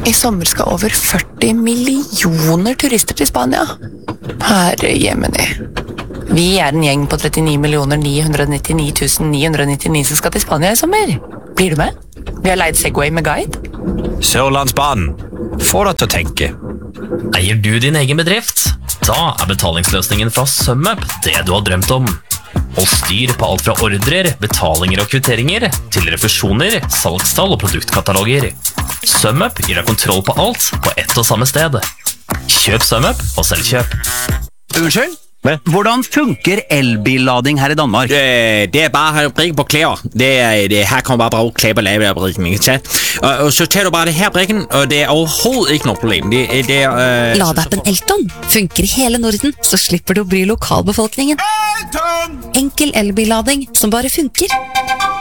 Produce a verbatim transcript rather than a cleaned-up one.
I sommer skal over førti millioner turister til Spania. Herre Jemini. Vi er en gjeng på trettini millioner ni hundre nittini tusen ni hundre nittini som skal til Spania I sommer. Blir du med? Vi har leid Segway med guide. Sørlandsbanen. Få deg til å tenke. Eier du din egen bedrift? Da er betalingsløsningen fra SumUp det du har drømt om. Og styr på alt fra ordrer, betalinger og kvitteringer til refusjoner, salgstall og produktkataloger. SumUp gir deg kontroll på alt på ett og samme sted. Kjøp SumUp og selvkjøp. Unnskyld? Hvordan funker elbillading her I Danmark? Det, det er bare å brikke på klær. Det er, det, her kan man bare bruke klær på lave brikken. Og, og så tar du bare det her brikken, og det er overhovedet ikke noe problem. Det, det er, uh, Ladeappen Elton funker I hele Norden, så slipper du å bry lokalbefolkningen. Elton! Enkel elbillading som bare funker.